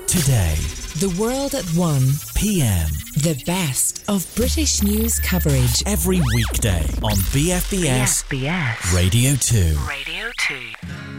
Today. The World at 1 PM. The best of British news coverage. Every weekday on BFBS Radio 2. Radio 2.